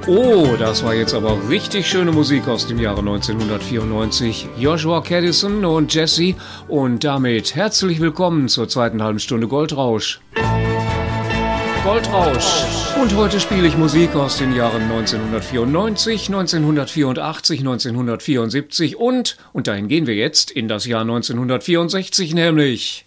Oh, das war jetzt aber richtig schöne Musik aus dem Jahre 1994. Joshua Caddison und Jesse und damit herzlich willkommen zur zweiten halben Stunde Goldrausch. Goldrausch. Und heute spiele ich Musik aus den Jahren 1994, 1984, 1974 und dahin gehen wir jetzt in das Jahr 1964 nämlich.